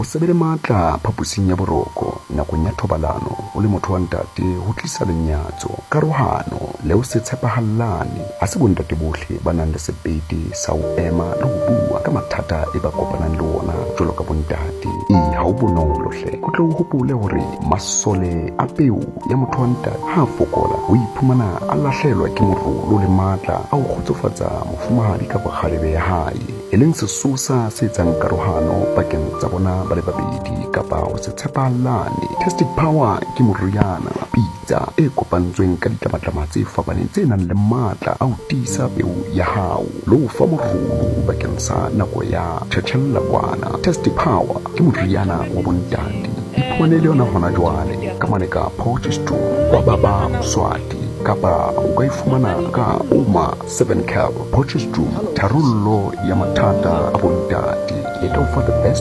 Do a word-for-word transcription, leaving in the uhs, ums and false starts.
o sebele matla phapusing ya boroko nakong ya thobalano o le motho wa ntate ho tlisa lenyatso karohano le o se tshepahallane ha se bontate bohle ba nang le sebete sa ho ema le ho bua ka mathata e ba kopanang le ona jwalo ka bontate. Ee, ha o bonolo hle, o tle o hopole hore masole a peo ya motho wa ntate ha fokola o iphumana a lahlehelwa ke morolo le matla a ho kgotsofatsa mofumahadi ka bokgalebe ya hae, e leng sesosa se etsang karohano pakeng tsa bona ba le babedi kapa ho se tshepahallane. Tested power ke moriana pitsa e kopantsweng ka ditlamatlamang tse fapaneng tse nang le matla a ho tiisa peo ya hao le ho fa morolo bakeng sa nako ya tjhetjhellakwana. Tested power ke moriana wa bontate, iphumane le yona hona jwale ka mane ka Potchefstroom kwa Baba Mswati kapa o ka ifumana ka Oma seven Cap Potchefstroom, tharollo ya mathata a bontate. Let of the best